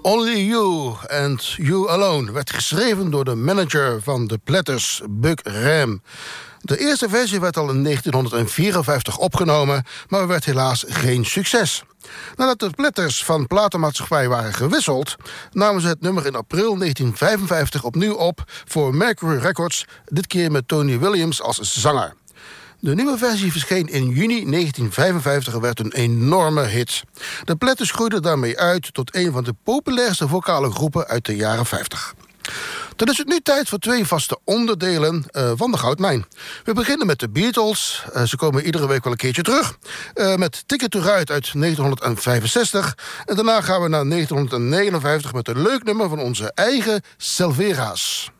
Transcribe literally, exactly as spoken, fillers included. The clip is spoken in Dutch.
Only You and You Alone werd geschreven door de manager van de Platters, Buck Ram. De eerste versie werd al in negentien vierenvijftig opgenomen, maar werd helaas geen succes. Nadat de Platters van platenmaatschappij waren gewisseld, namen ze het nummer in april negentien vijfenvijftig opnieuw op voor Mercury Records, dit keer met Tony Williams als zanger. De nieuwe versie verscheen in juni negentien vijfenvijftig en werd een enorme hit. De Platters groeiden daarmee uit tot een van de populairste vocale groepen uit de jaren vijftig. Dan is het nu tijd voor twee vaste onderdelen uh, van de Goudmijn. We beginnen met de Beatles. Uh, ze komen iedere week wel een keertje terug. Uh, met Ticket to Ride uit negentien vijfenzestig. En daarna gaan we naar negentien negenenvijftig met een leuk nummer van onze eigen Silvera's.